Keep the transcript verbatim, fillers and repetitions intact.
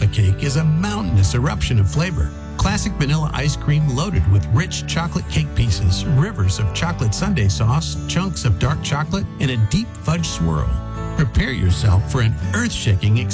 lava cake is a mountainous eruption of flavor. Classic vanilla ice cream loaded with rich chocolate cake pieces, rivers of chocolate sundae sauce, chunks of dark chocolate, and a deep fudge swirl. Prepare yourself for an earth-shaking experience.